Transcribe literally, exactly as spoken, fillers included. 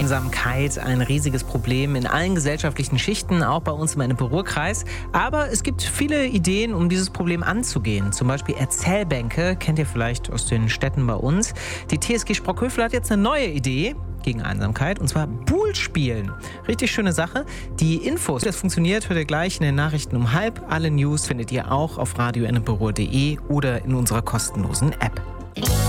Einsamkeit ein riesiges Problem in allen gesellschaftlichen Schichten, auch bei uns im Ennepe-Ruhr-Kreis. Aber es gibt viele Ideen, um dieses Problem anzugehen. Zum Beispiel Erzählbänke, kennt ihr vielleicht aus den Städten bei uns. Die T S G Sprockhövel hat jetzt eine neue Idee gegen Einsamkeit, und zwar Pool spielen. Richtig schöne Sache. Die Infos, wie das funktioniert, hört ihr gleich in den Nachrichten um halb. Alle News findet ihr auch auf radio ennepe ruhr punkt de oder in unserer kostenlosen App.